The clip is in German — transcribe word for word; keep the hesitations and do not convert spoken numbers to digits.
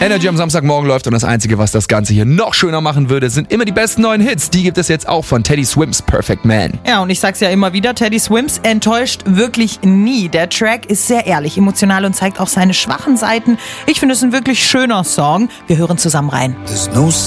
Energy am Samstagmorgen läuft und das Einzige, was das Ganze hier noch schöner machen würde, sind immer die besten neuen Hits. Die gibt es jetzt auch von Teddy Swims Perfect Man. Ja, und ich sag's ja immer wieder, Teddy Swims enttäuscht wirklich nie. Der Track ist sehr ehrlich, emotional und zeigt auch seine schwachen Seiten. Ich finde es ein wirklich schöner Song. Wir hören zusammen rein.